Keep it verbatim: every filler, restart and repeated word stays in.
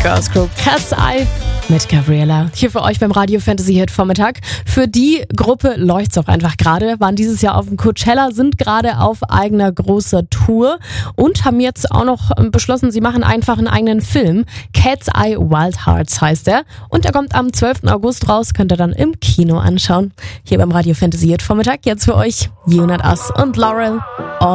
Girls Group Cat's Eye mit Gabriella. Hier für euch beim Radio Fantasy Hit Vormittag. Für die Gruppe läuft's auch einfach gerade. Waren dieses Jahr auf dem Coachella, sind gerade auf eigener großer Tour und haben jetzt auch noch beschlossen, sie machen einfach einen eigenen Film. Cat's Eye Wild Hearts heißt er. Und er kommt am zwölften August raus, könnt ihr dann im Kino anschauen. Hier beim Radio Fantasy Hit Vormittag jetzt für euch You Not Us und Laurel.